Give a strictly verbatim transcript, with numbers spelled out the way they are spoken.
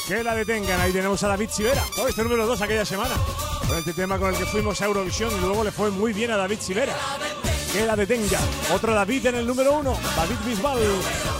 Que la detengan. Ahí tenemos a David Sivera, oh, este número dos aquella semana, con este tema con el que fuimos a Eurovisión y luego le fue muy bien a David Sivera. Que la detenga. Otro David en el número uno, David Bisbal.